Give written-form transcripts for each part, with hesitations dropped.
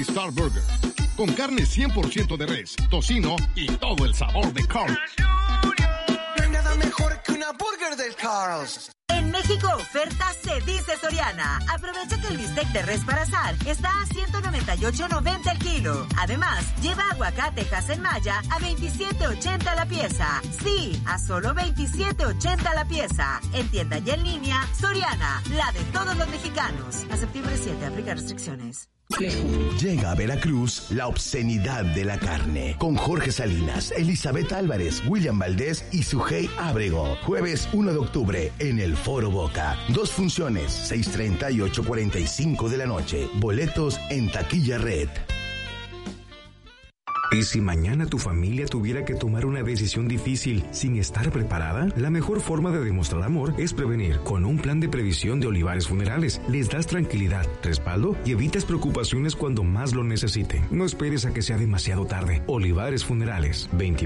Star Burger, con carne 100% de res, tocino y todo el sabor de Carl's. No hay nada mejor que una burger del Carl's. En México, oferta se dice Soriana. Aprovecha que el bistec de res para asar está a $198.90 el kilo. Además, lleva aguacate en Maya a $27.80 la pieza. Sí, a solo $27.80 la pieza. En tienda y en línea, Soriana, la de todos los mexicanos. A septiembre 7, aplica restricciones. Llega a Veracruz la obscenidad de la carne con Jorge Salinas, Elizabeth Álvarez, William Valdés y Sujei Ábrego. Jueves 1 de octubre en el Foro Boca. 2 funciones, 6:30 y 8:45 de la noche. Boletos en Taquilla Red. ¿Y si mañana tu familia tuviera que tomar una decisión difícil sin estar preparada? La mejor forma de demostrar amor es prevenir. Con un plan de previsión de Olivares Funerales, les das tranquilidad, respaldo y evitas preocupaciones cuando más lo necesiten. No esperes a que sea demasiado tarde. Olivares Funerales,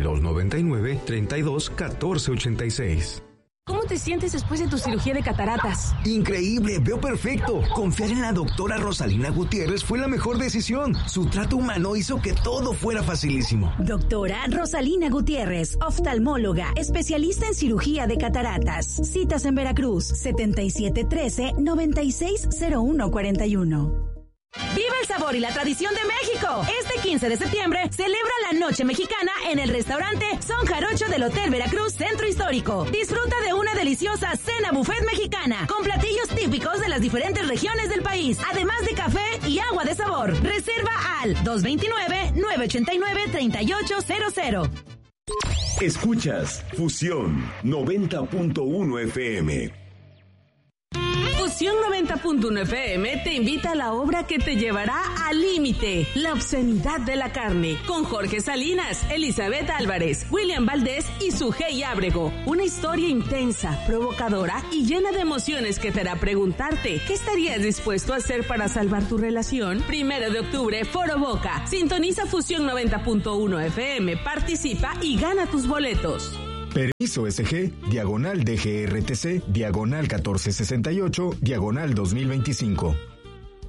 2299-321486. ¿Cómo te sientes después de tu cirugía de cataratas? Increíble, veo perfecto. Confiar en la doctora Rosalina Gutiérrez fue la mejor decisión. Su trato humano hizo que todo fuera facilísimo. Doctora Rosalina Gutiérrez, oftalmóloga, especialista en cirugía de cataratas. Citas en Veracruz, 7713-960141. ¡Viva el sabor y la tradición de México! Este 15 de septiembre celebra la Noche Mexicana en el restaurante Son Jarocho del Hotel Veracruz Centro Histórico. Disfruta de una deliciosa cena buffet mexicana con platillos típicos de las diferentes regiones del país, además de café y agua de sabor. Reserva al 229-989-3800. Escuchas Fusión 90.1 FM. Fusión 90.1 FM te invita a la obra que te llevará al límite, La obscenidad de la carne, con Jorge Salinas, Elizabeth Álvarez, William Valdés y Sujei Ábrego. Una historia intensa, provocadora y llena de emociones que te hará preguntarte ¿qué estarías dispuesto a hacer para salvar tu relación? 1 de octubre, Foro Boca. Sintoniza Fusión 90.1 FM, participa y gana tus boletos. Permiso SG, diagonal DGRTC, diagonal 1468, diagonal 2025.